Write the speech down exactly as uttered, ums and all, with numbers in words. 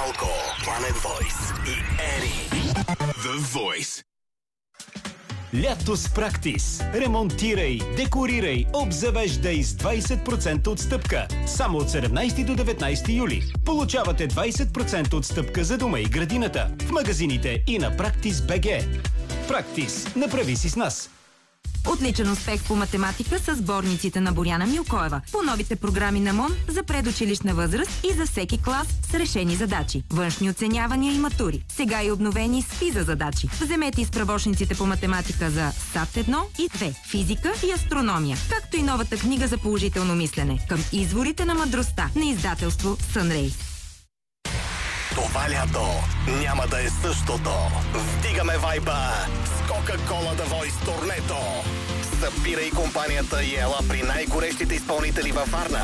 Палко, Planet Voice и Ери. The Voice. Лято с Практис. Ремонтирай, декорирай, обзавеждай с двайсет процента отстъпка. Само от седемнайсети до деветнайсети юли. Получавате двайсет процента отстъпка за дома и градината. В магазините и на Практис точка би джи. Практис. Направи си с нас. Отличен успех по математика с сборниците на Боряна Милкоева. По новите програми на МОН за предучилищна възраст и за всеки клас с решени задачи. Външни оценявания и матури. Сега и обновени с ПИЗа задачи. Вземете изправочниците по математика за САТ едно и две, физика и астрономия. Както и новата книга за положително мислене. Към изворите на мъдростта на издателство Сънрей. Това лято няма да е същото. Вдигаме вайба с Coca-Cola The Voice турнето. Събирай компанията и ела при най-горещите изпълнители във Варна